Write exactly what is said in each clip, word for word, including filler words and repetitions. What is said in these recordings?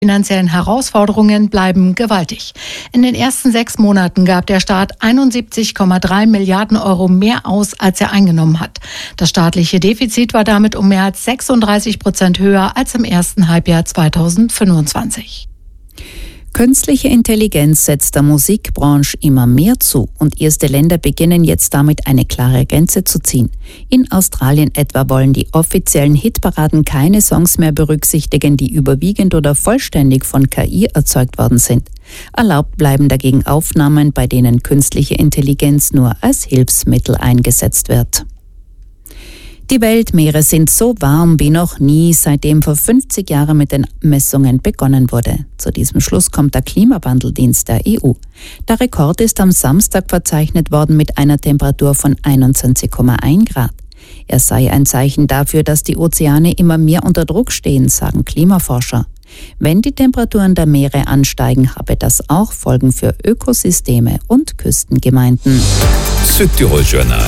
finanziellen Herausforderungen bleiben gewaltig. In den ersten sechs Monaten gab der Staat einundsiebzig Komma drei Milliarden Euro mehr aus, als er eingenommen hat. Das staatliche Defizit war damit um mehr als sechsunddreißig Prozent höher als im ersten Halbjahr zweitausendfünfundzwanzig. Künstliche Intelligenz setzt der Musikbranche immer mehr zu und erste Länder beginnen jetzt damit eine klare Grenze zu ziehen. In Australien etwa wollen die offiziellen Hitparaden keine Songs mehr berücksichtigen, die überwiegend oder vollständig von K I erzeugt worden sind. Erlaubt bleiben dagegen Aufnahmen, bei denen künstliche Intelligenz nur als Hilfsmittel eingesetzt wird. Die Weltmeere sind so warm wie noch nie, seitdem vor fünfzig Jahren mit den Messungen begonnen wurde. Zu diesem Schluss kommt der Klimawandeldienst der E U. Der Rekord ist am Samstag verzeichnet worden mit einer Temperatur von einundzwanzig Komma eins Grad. Er sei ein Zeichen dafür, dass die Ozeane immer mehr unter Druck stehen, sagen Klimaforscher. Wenn die Temperaturen der Meere ansteigen, habe das auch Folgen für Ökosysteme und Küstengemeinden. Südtirol Journal.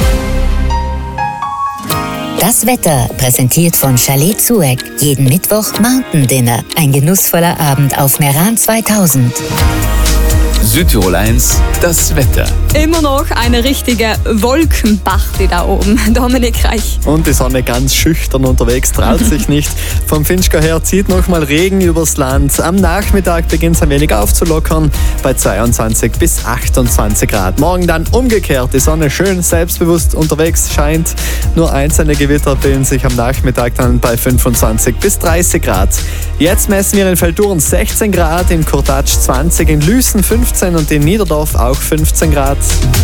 Das Wetter, präsentiert von Chalet Zueck. Jeden Mittwoch Mountain Dinner. Ein genussvoller Abend auf Meran zweitausend. Südtirol eins, das Wetter. Immer noch eine richtige Wolkenparty da oben. Dominik Reich. Und die Sonne ganz schüchtern unterwegs, traut sich nicht. Vom Finchgau her zieht noch mal Regen übers Land. Am Nachmittag beginnt es ein wenig aufzulockern bei zweiundzwanzig bis achtundzwanzig Grad. Morgen dann umgekehrt. Die Sonne schön selbstbewusst unterwegs scheint. Nur einzelne Gewitter bilden sich am Nachmittag dann bei fünfundzwanzig bis dreißig Grad. Jetzt messen wir in Velturen sechzehn Grad, in Kurtatsch zwanzig, in Lüßen fünfzehn und in Niederdorf auch fünfzehn Grad.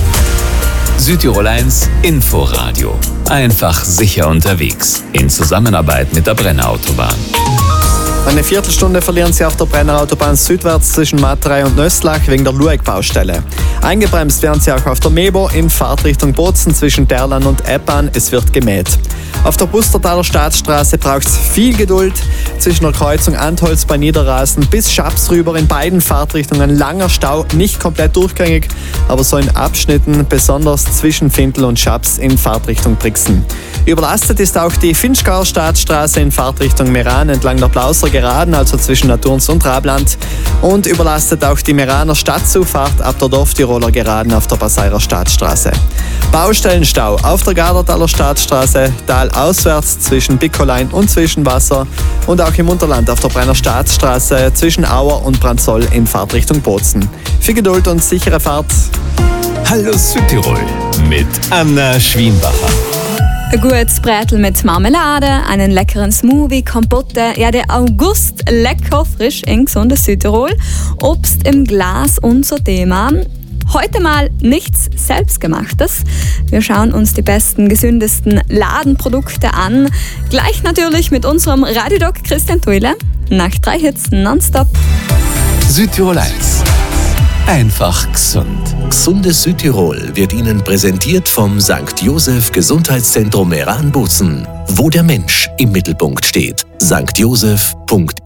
Südtirol eins Inforadio. Einfach sicher unterwegs. In Zusammenarbeit mit der Brenner Autobahn. Eine Viertelstunde verlieren Sie auf der Brenner Autobahn südwärts zwischen Matrei und Nöstlach wegen der Lueck-Baustelle. Eingebremst werden Sie auch auf der Mebo in Fahrtrichtung Bozen zwischen Derlan und Eppan. Es wird gemäht. Auf der Bustertaler Staatsstraße braucht es viel Geduld. Zwischen der Kreuzung Antholz bei Niederrasen bis Schaps rüber in beiden Fahrtrichtungen langer Stau, nicht komplett durchgängig, aber so in Abschnitten, besonders zwischen Findel und Schaps in Fahrtrichtung Brixen. Überlastet ist auch die Finchgauer Staatsstraße in Fahrtrichtung Meran entlang der Blauser Geraden, also zwischen Naturns und Rabland. Und überlastet auch die Meraner Stadtzufahrt ab der Dorftiroler Geraden auf der Passairer Staatsstraße. Baustellenstau auf der Gardertaler Staatsstraße, talauswärts zwischen Bickolein und Zwischenwasser und auch im Unterland auf der Brenner Staatsstraße zwischen Auer und Branzoll in Fahrtrichtung Bozen. Viel Geduld und sichere Fahrt. Hallo Südtirol mit Anna Schwienbacher. Ein gutes Brätel mit Marmelade, einen leckeren Smoothie, Kompotte. Ja, der August lecker, frisch in gesundes Südtirol. Obst im Glas, unser Thema. Heute mal nichts Selbstgemachtes. Wir schauen uns die besten, gesündesten Ladenprodukte an. Gleich natürlich mit unserem Radiodoc Christian Thuile. Nach drei Hits nonstop. Südtirol eins. Einfach gesund. Gesundes Südtirol wird Ihnen präsentiert vom Sankt Joseph Gesundheitszentrum Meran-Bozen, wo der Mensch im Mittelpunkt steht. sankt joseph punkt